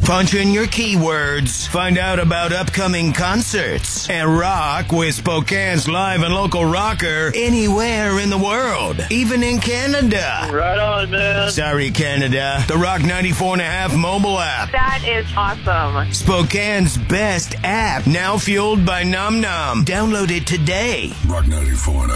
Punch in your keywords, find out about upcoming concerts, and rock with Spokane's live and local rocker anywhere in the world, even in Canada. Right on, man. Sorry, Canada. The Rock 94.5 mobile app. That is awesome. Spokane's best app, now fueled by Nom Nom. Download it today. Rock 94.5.